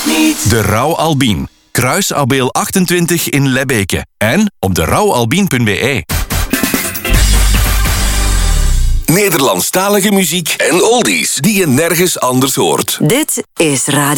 De Rauw Albien. Kruisabeel 28 in Lebbeke. En op derouwalbien.be. Nederlandstalige muziek en oldies die je nergens anders hoort. Dit is Radio